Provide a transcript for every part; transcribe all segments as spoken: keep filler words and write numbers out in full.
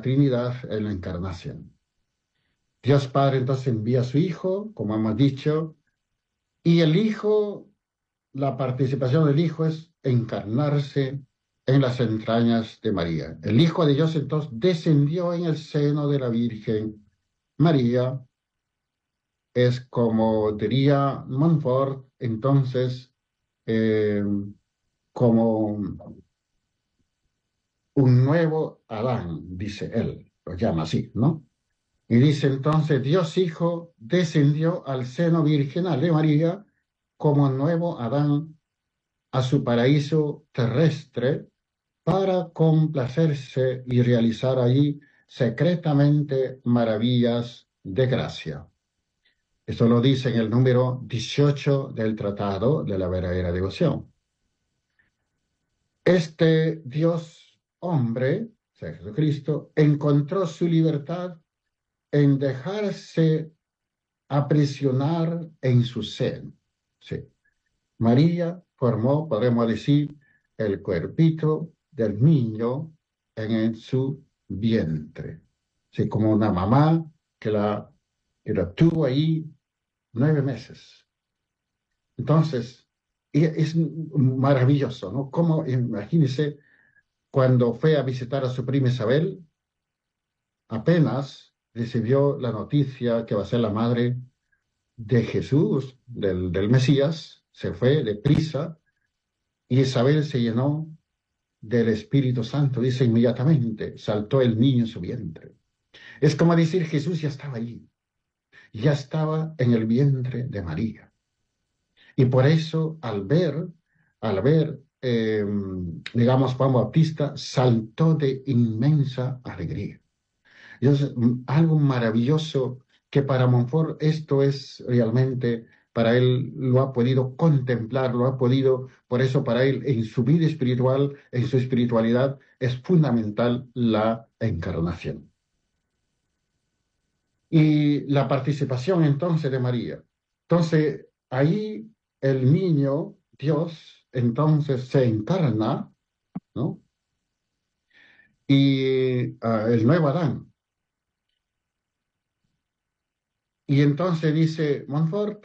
Trinidad en la encarnación. Dios Padre entonces envía a su Hijo, como hemos dicho, y el Hijo, la participación del Hijo es encarnarse en las entrañas de María. El Hijo de Dios entonces descendió en el seno de la Virgen María. Es como diría Montfort, entonces, eh, como un nuevo Adán, dice él, lo llama así, ¿no? Y dice entonces, Dios Hijo descendió al seno virginal de María como nuevo Adán a su paraíso terrestre para complacerse y realizar allí secretamente maravillas de gracia. Eso lo dice en el número dieciocho del Tratado de la Verdadera Devoción. Este Dios hombre, o sea, Jesucristo, encontró su libertad en dejarse aprisionar en su seno. Sí. María formó, podemos decir, el cuerpito del niño en, en su vientre. Sí, como una mamá que la, que la tuvo ahí nueve meses. Entonces, y es maravilloso, ¿no? Como, imagínense, cuando fue a visitar a su prima Isabel, apenas recibió la noticia que va a ser la madre de Jesús, del, del Mesías, se fue deprisa y Isabel se llenó del Espíritu Santo, dice inmediatamente, saltó el niño en su vientre. Es como decir, Jesús ya estaba allí, ya estaba en el vientre de María. Y por eso, al ver, al ver, eh, digamos, Juan Bautista, saltó de inmensa alegría. Y es algo maravilloso que para Montfort esto es realmente, para él lo ha podido contemplar, lo ha podido, por eso para él en su vida espiritual, en su espiritualidad, es fundamental la encarnación. Y la participación entonces de María. Entonces, ahí el niño, Dios, entonces se encarna, ¿no? Y uh, el nuevo Adán. Y entonces dice Montfort,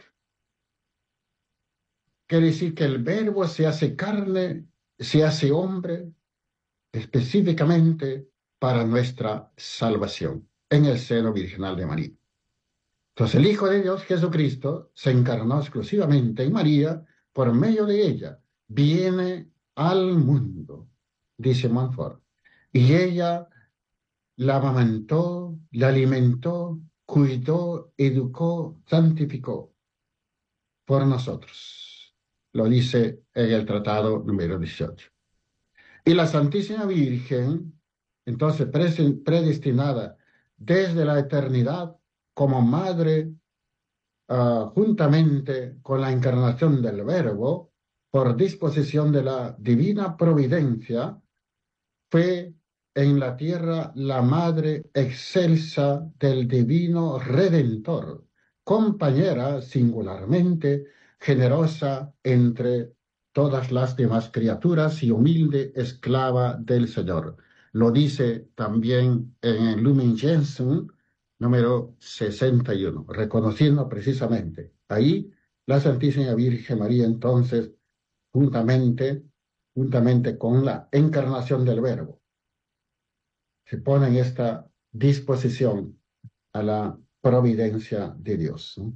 quiere decir que el verbo se hace carne, se hace hombre, específicamente para nuestra salvación, en el seno virginal de María. Entonces el Hijo de Dios, Jesucristo, se encarnó exclusivamente en María, por medio de ella, viene al mundo, dice Montfort, y ella la amamantó, la alimentó, cuidó, educó, santificó por nosotros. Lo dice en el tratado número dieciocho. Y la Santísima Virgen, entonces predestinada desde la eternidad como madre, uh, juntamente con la encarnación del Verbo, por disposición de la divina providencia, fue en la tierra la madre excelsa del divino Redentor, compañera singularmente generosa entre todas las demás criaturas y humilde esclava del Señor. Lo dice también en el Lumen Gentium número sesenta y uno, reconociendo precisamente ahí la Santísima Virgen María entonces juntamente, juntamente con la encarnación del Verbo, se pone en esta disposición a la providencia de Dios, ¿no?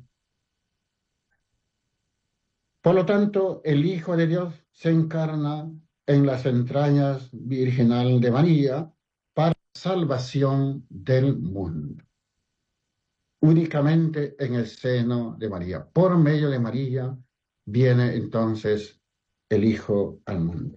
Por lo tanto, el Hijo de Dios se encarna en las entrañas virginal de María para la salvación del mundo. Únicamente en el seno de María. Por medio de María viene entonces el Hijo al mundo.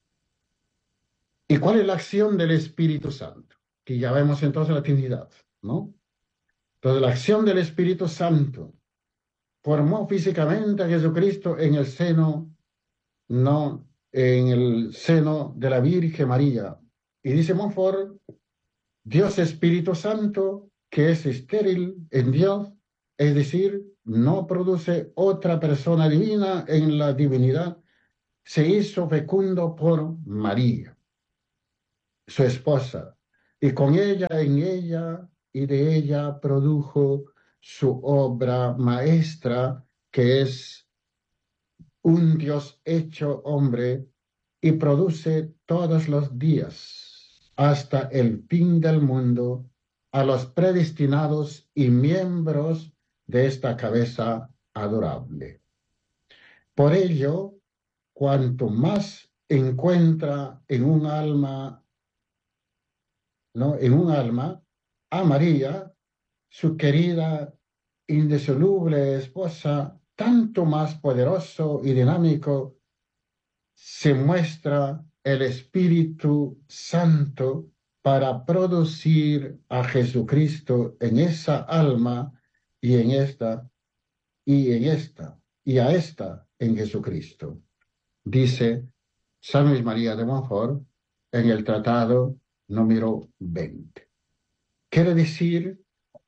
¿Y cuál es la acción del Espíritu Santo? Que ya vemos entonces la Trinidad, ¿no? Entonces la acción del Espíritu Santo formó físicamente a Jesucristo en el seno, no en el seno de la Virgen María. Y dice Montfort, Dios Espíritu Santo, que es estéril en Dios, es decir, no produce otra persona divina en la divinidad, se hizo fecundo por María, su esposa, y con ella, en ella y de ella produjo su obra maestra, que es un Dios hecho hombre, y produce todos los días hasta el fin del mundo a los predestinados y miembros de esta cabeza adorable. Por ello, cuanto más encuentra en un alma, ¿no? En un alma a María, su querida, indisoluble esposa, tanto más poderoso y dinámico se muestra el Espíritu Santo para producir a Jesucristo en esa alma y en esta, y en esta, y a esta en Jesucristo. Dice San Luis María de Montfort en el tratado número veinte. Quiere decir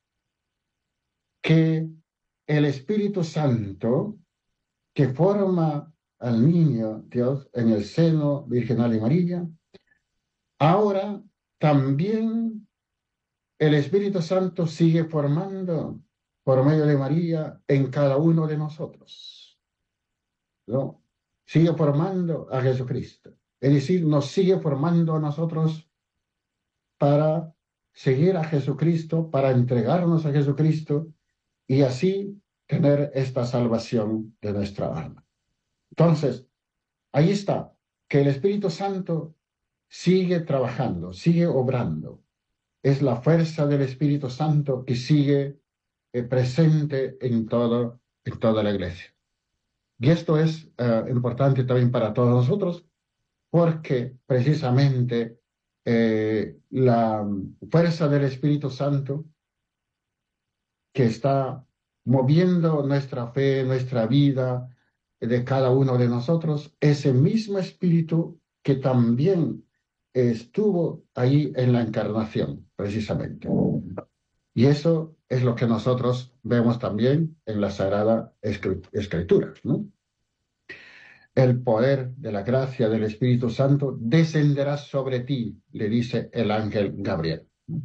que el Espíritu Santo que forma al niño Dios en el seno virginal de María, ahora también el Espíritu Santo sigue formando por medio de María en cada uno de nosotros, ¿no? Sigue formando a Jesucristo. Es decir, nos sigue formando a nosotros para seguir a Jesucristo, para entregarnos a Jesucristo y así tener esta salvación de nuestra alma. Entonces, ahí está, que el Espíritu Santo sigue trabajando, sigue obrando. Es la fuerza del Espíritu Santo que sigue eh, presente en, todo, en toda la iglesia. Y esto es eh, importante también para todos nosotros, porque precisamente eh, la fuerza del Espíritu Santo que está moviendo nuestra fe, nuestra vida de cada uno de nosotros, ese mismo Espíritu que también estuvo ahí en la encarnación, precisamente. Y eso es lo que nosotros vemos también en la Sagrada Escritura, ¿no? El poder de la gracia del Espíritu Santo descenderá sobre ti, le dice el ángel Gabriel.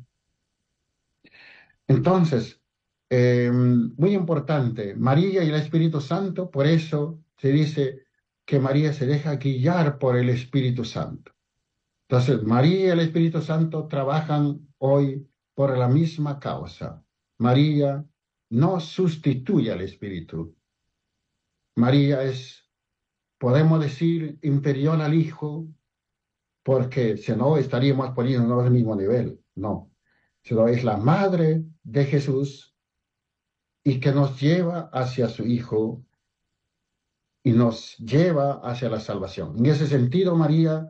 Entonces, eh, muy importante, María y el Espíritu Santo, por eso se dice que María se deja guiar por el Espíritu Santo. Entonces, María y el Espíritu Santo trabajan hoy por la misma causa. María no sustituye al Espíritu. María es, podemos decir, inferior al Hijo, porque si no estaríamos poniéndonos al mismo nivel. No, sino es la madre de Jesús y que nos lleva hacia su Hijo y nos lleva hacia la salvación. En ese sentido, María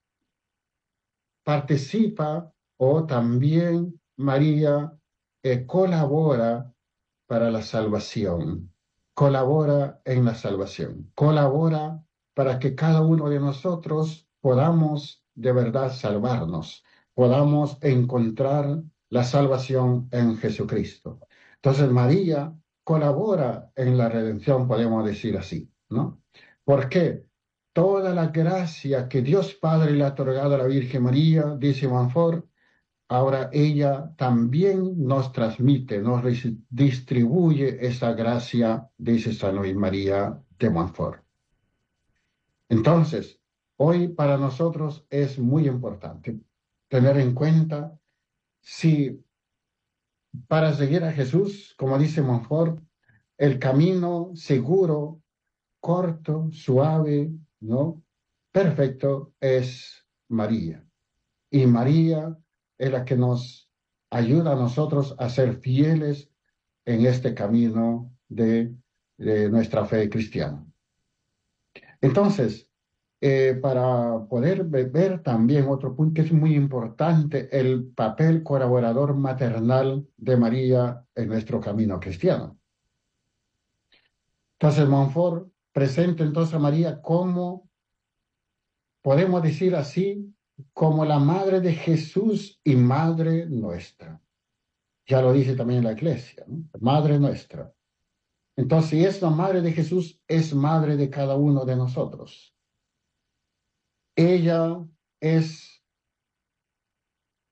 participa o también María eh, colabora para la salvación, colabora en la salvación, colabora para que cada uno de nosotros podamos de verdad salvarnos, podamos encontrar la salvación en Jesucristo. Entonces María colabora en la redención, podemos decir así, ¿no? ¿Por qué? Toda la gracia que Dios Padre le ha otorgado a la Virgen María, dice Montfort, ahora ella también nos transmite, nos distribuye esa gracia, dice San Luis María de Montfort. Entonces, hoy para nosotros es muy importante tener en cuenta si para seguir a Jesús, como dice Montfort, el camino seguro, corto, suave, ¿no? Perfecto es María. Y María es la que nos ayuda a nosotros a ser fieles en este camino de, de nuestra fe cristiana. Entonces, eh, para poder ver también otro punto que es muy importante, el papel colaborador maternal de María en nuestro camino cristiano. Entonces, Montfort presenta entonces a María como, podemos decir así, como la madre de Jesús y madre nuestra. Ya lo dice también la iglesia, ¿no? Madre nuestra. Entonces, si es la madre de Jesús, es madre de cada uno de nosotros. Ella es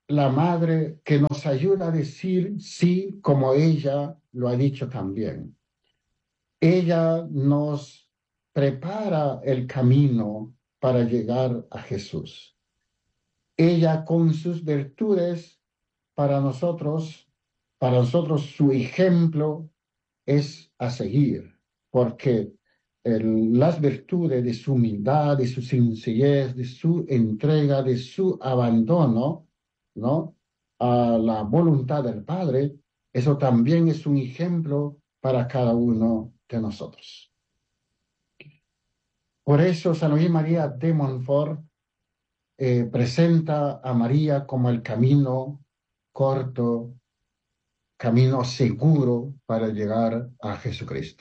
la madre que nos ayuda a decir sí como ella lo ha dicho también. Ella nos prepara el camino para llegar a Jesús. Ella con sus virtudes para nosotros, para nosotros su ejemplo es a seguir, porque el- las virtudes de su humildad, de su sencillez, de su entrega, de su abandono, ¿no? A la voluntad del Padre, eso también es un ejemplo para cada uno de nosotros. Por eso San Luis María de Montfort eh, presenta a María como el camino corto, camino seguro para llegar a Jesucristo.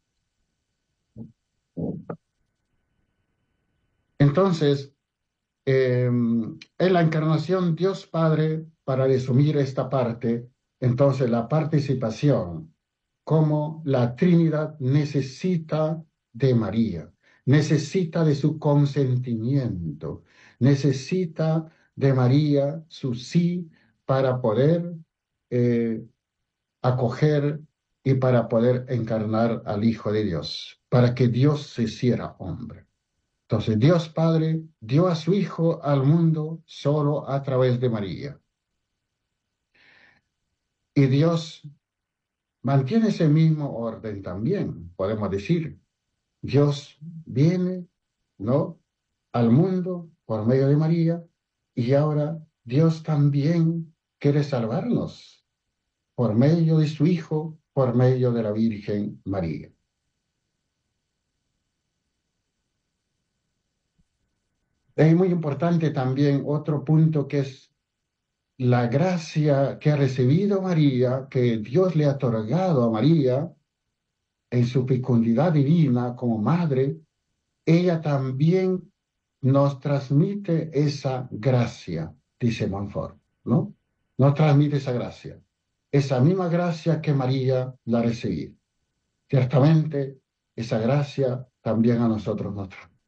Entonces, eh, en la encarnación, Dios Padre, para resumir esta parte, entonces la participación, como la Trinidad necesita de María, necesita de su consentimiento, necesita de María su sí para poder eh, acoger y para poder encarnar al Hijo de Dios, para que Dios se hiciera hombre. Entonces, Dios Padre dio a su Hijo al mundo solo a través de María. Y Dios mantiene ese mismo orden también, podemos decir. Dios viene, ¿no?, al mundo por medio de María, y ahora Dios también quiere salvarnos por medio de su Hijo, por medio de la Virgen María. Es muy importante también otro punto que es la gracia que ha recibido María, que Dios le ha otorgado a María en su fecundidad divina como madre. Ella también nos transmite esa gracia, dice Montfort, ¿no? Nos transmite esa gracia, esa misma gracia que María la recibió. Ciertamente, esa gracia también a nosotros nos transmite.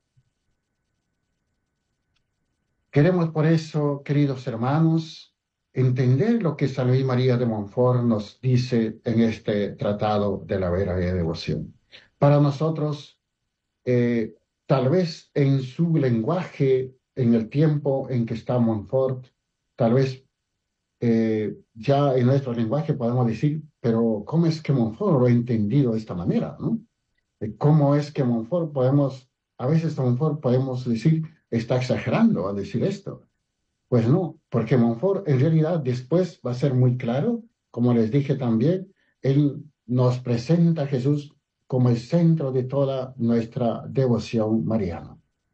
Queremos por eso, queridos hermanos, entender lo que San Luis María de Montfort nos dice en este tratado de la vera de devoción. Para nosotros, eh, tal vez en su lenguaje, en el tiempo en que está Montfort, tal vez eh, ya en nuestro lenguaje podemos decir, pero ¿cómo es que Montfort lo ha entendido de esta manera, ¿no? Eh, ¿Cómo es que Montfort podemos, a veces Montfort podemos decir, está exagerando al decir esto? Pues no, porque Montfort en realidad después va a ser muy claro, como les dije también, él nos presenta a Jesús como el centro de toda nuestra devoción mariana.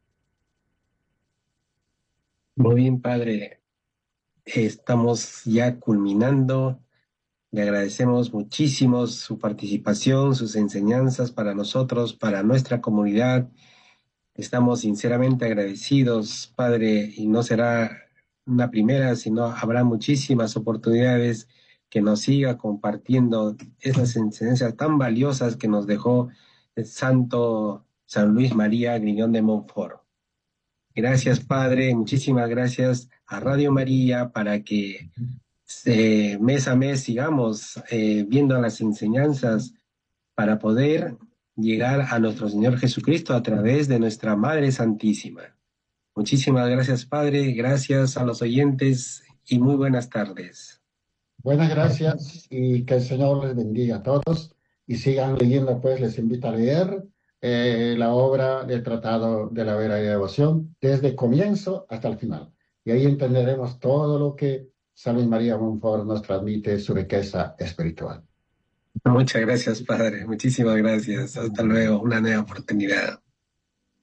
Muy bien, padre. Estamos ya culminando. Le agradecemos muchísimo su participación, sus enseñanzas para nosotros, para nuestra comunidad. Estamos sinceramente agradecidos, padre, y no será una primera, sino habrá muchísimas oportunidades que nos siga compartiendo esas enseñanzas tan valiosas que nos dejó el santo San Luis María Griñón de Montfort. Gracias, Padre. Muchísimas gracias a Radio María para que eh, mes a mes sigamos eh, viendo las enseñanzas para poder llegar a nuestro Señor Jesucristo a través de nuestra Madre Santísima. Muchísimas gracias, Padre. Gracias a los oyentes y muy buenas tardes. Buenas gracias y que el Señor les bendiga a todos y sigan leyendo, pues les invito a leer eh, la obra del Tratado de la Vera y Devoción desde comienzo hasta el final. Y ahí entenderemos todo lo que San Luis María Montfort nos transmite, su riqueza espiritual. Muchas gracias, Padre. Muchísimas gracias. Hasta luego. Una nueva oportunidad.